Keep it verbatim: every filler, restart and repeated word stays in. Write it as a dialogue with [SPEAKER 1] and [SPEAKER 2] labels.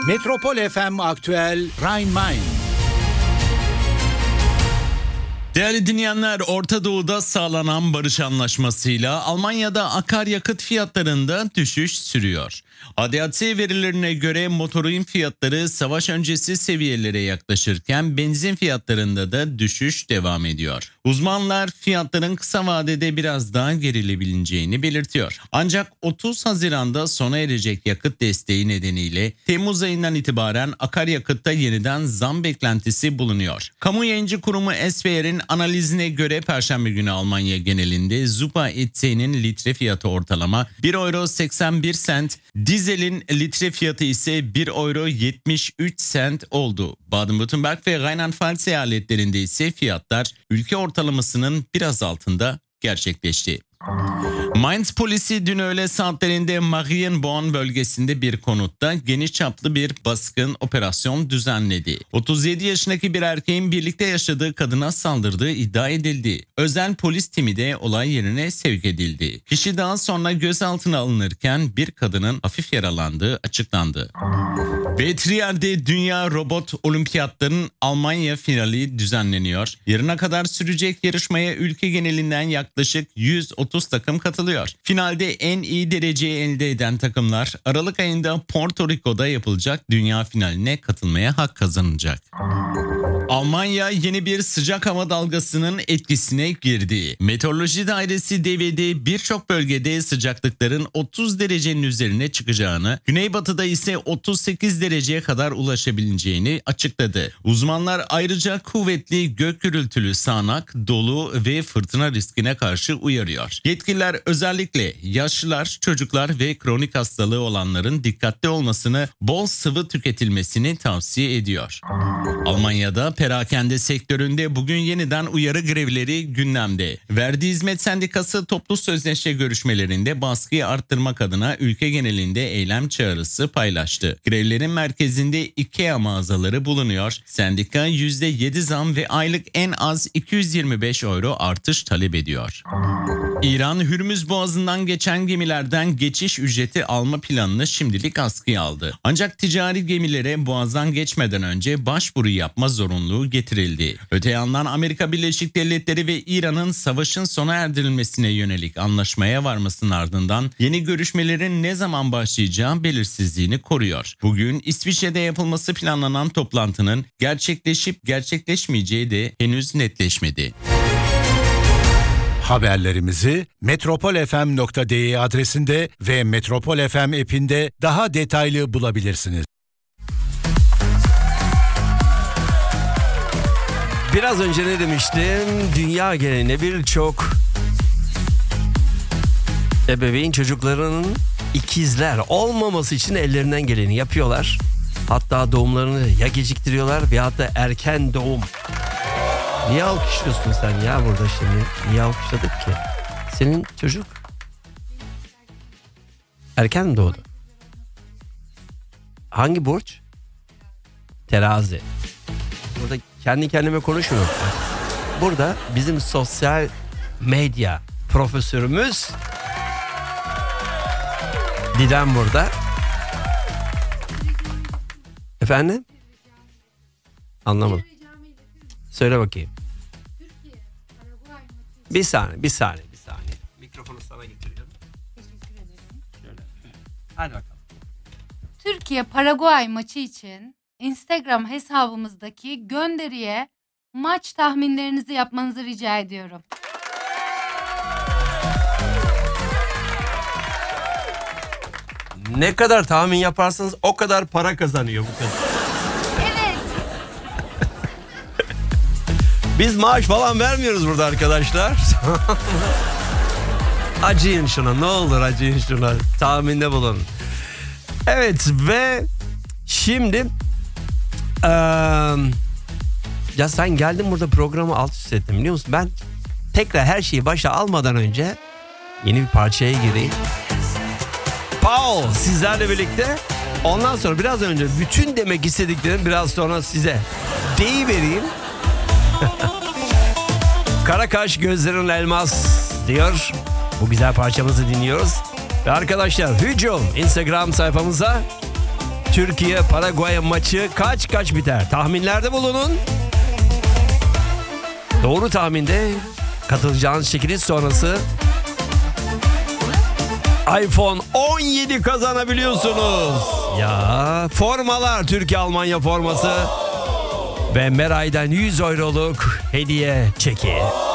[SPEAKER 1] Metropol F M Aktüel Rhein-Main.
[SPEAKER 2] Değerli dinleyenler, Orta Doğu'da sağlanan barış anlaşmasıyla Almanya'da akaryakıt fiyatlarında düşüş sürüyor. A D A C verilerine göre motorin fiyatları savaş öncesi seviyelere yaklaşırken benzin fiyatlarında da düşüş devam ediyor. Uzmanlar fiyatların kısa vadede biraz daha gerilebileceğini belirtiyor. Ancak otuz Haziran'da sona erecek yakıt desteği nedeniyle Temmuz ayından itibaren akaryakıtta yeniden zam beklentisi bulunuyor. Kamu yayıncı kurumu S V R'in analizine göre Perşembe günü Almanya genelinde Zupa E T'nin litre fiyatı ortalama bir euro seksen bir sent, dizelin litre fiyatı ise bir euro yetmiş üç sent oldu. Baden-Württemberg ve Rheinland-Pfalz eyaletlerinde ise fiyatlar ülke ortalamasının biraz altında gerçekleşti. Mainz polisi dün öğle saatlerinde Marienborn bölgesinde bir konutta geniş çaplı bir baskın operasyon düzenledi. otuz yedi yaşındaki bir erkeğin birlikte yaşadığı kadına saldırdığı iddia edildi. Özel polis timi de olay yerine sevk edildi. Kişi daha sonra gözaltına alınırken bir kadının hafif yaralandığı açıklandı. Ve Trier'de Dünya Robot Olimpiyatlarının Almanya finali düzenleniyor. Yarına kadar sürecek yarışmaya ülke genelinden yaklaşık yüz otuz takım katılıyor. Finalde en iyi dereceyi elde eden takımlar Aralık ayında Porto Rico'da yapılacak dünya finaline katılmaya hak kazanacak. Almanya yeni bir sıcak hava dalgasının etkisine girdi. Meteoroloji Dairesi D V D birçok bölgede sıcaklıkların otuz derecenin üzerine çıkacağını, güneybatıda ise otuz sekiz dereceye kadar ulaşabileceğini açıkladı. Uzmanlar ayrıca kuvvetli gök gürültülü sağanak, dolu ve fırtına riskine karşı uyarıyor. Yetkililer özellikle yaşlılar, çocuklar ve kronik hastalığı olanların dikkatli olmasını, bol sıvı tüketilmesini tavsiye ediyor. Almanya'da perakende sektöründe bugün yeniden uyarı grevleri gündemde. Verdi Hizmet Sendikası toplu sözleşme görüşmelerinde baskıyı arttırmak adına ülke genelinde eylem çağrısı paylaştı. Grevlerin merkezinde IKEA mağazaları bulunuyor. Sendika yüzde yedi zam ve aylık en az iki yüz yirmi beş euro artış talep ediyor. İran, Hürmüz Boğazı'ndan geçen gemilerden geçiş ücreti alma planını şimdilik askıya aldı. Ancak ticari gemilere boğazdan geçmeden önce başvuru yapma zorunluluğu getirildi. Öte yandan Amerika Birleşik Devletleri ve İran'ın savaşın sona erdirilmesine yönelik anlaşmaya varmasının ardından yeni görüşmelerin ne zaman başlayacağı belirsizliğini koruyor. Bugün İsviçre'de yapılması planlanan toplantının gerçekleşip gerçekleşmeyeceği de henüz netleşmedi.
[SPEAKER 1] Haberlerimizi metropol f m nokta d e adresinde ve Metropol F M app'inde daha detaylı bulabilirsiniz.
[SPEAKER 3] Biraz önce ne demiştim? Dünya genelinde birçok ebeveyn çocuklarının ikizler olmaması için ellerinden geleni yapıyorlar. Hatta doğumlarını ya geciktiriyorlar veya da erken doğum. Niye alkışlıyorsun sen ya burada şimdi? Niye alkışladık ki? Senin çocuk erken mi doğdu? Hangi burç? Terazi. Burada kendi kendime konuşmuyorum. Burada bizim sosyal medya profesörümüz Didem burada. Efendim? Anlamadım. Söyle bakayım. Bir saniye, bir saniye, bir saniye. Mikrofonu sana getiriyorum.
[SPEAKER 4] Teşekkür ederim.
[SPEAKER 3] Şöyle. Hadi bakalım.
[SPEAKER 4] Türkiye Paraguay maçı için Instagram hesabımızdaki gönderiye maç tahminlerinizi yapmanızı rica ediyorum.
[SPEAKER 3] Ne kadar tahmin yaparsanız o kadar para kazanıyor bu kadar.
[SPEAKER 4] Evet.
[SPEAKER 3] Biz maaş falan vermiyoruz burada arkadaşlar. Acıyın şuna, ne olur acıyın şuna. Tahminde bulunun. Evet ve şimdi ee, ya sen geldin burada programı alt üst ettin biliyor musun? Ben tekrar her şeyi başa almadan önce yeni bir parçaya gireyim. Paul sizlerle birlikte. Ondan sonra biraz önce bütün demek istediklerim biraz sonra size deyivereyim. Kara kaş gözlerin elmas diyor. Bu güzel parçamızı dinliyoruz. Ve arkadaşlar hücum Instagram sayfamıza Türkiye Paraguay maçı kaç kaç biter? Tahminlerde bulunun. Doğru tahminde katılacağınız çekiliş sonrası iPhone on yedi kazanabiliyorsunuz. Ya formalar, Türkiye Almanya forması ve Meray'dan yüz euroluk hediye çeki.